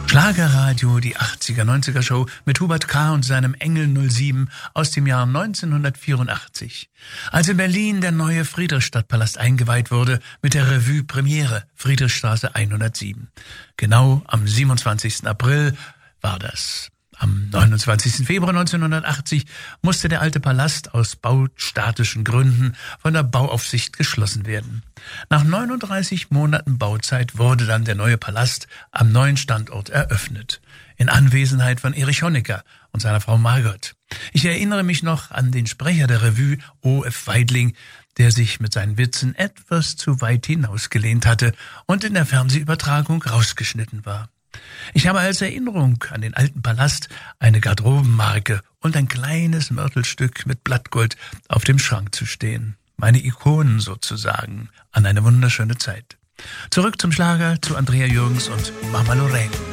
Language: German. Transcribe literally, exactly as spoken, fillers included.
Schlagerradio, die achtziger, neunziger Show mit Hubert K. und seinem Engel null sieben aus dem Jahr neunzehnhundertvierundachtzig. Als in Berlin der neue Friedrichstadtpalast eingeweiht wurde mit der Revue Premiere Friedrichstraße hundertsieben. Genau am siebenundzwanzigsten April war das. Am neunundzwanzigsten Februar neunzehnhundertachtzig musste der alte Palast aus baustatischen Gründen von der Bauaufsicht geschlossen werden. Nach neununddreißig Monaten Bauzeit wurde dann der neue Palast am neuen Standort eröffnet. In Anwesenheit von Erich Honecker und seiner Frau Margot. Ich erinnere mich noch an den Sprecher der Revue, O F Weidling, der sich mit seinen Witzen etwas zu weit hinausgelehnt hatte und in der Fernsehübertragung rausgeschnitten war. Ich habe als Erinnerung an den alten Palast eine Garderobenmarke und ein kleines Mörtelstück mit Blattgold auf dem Schrank zu stehen. Meine Ikonen sozusagen an eine wunderschöne Zeit. Zurück zum Schlager, zu Andrea Jürgens und Mama Lorraine.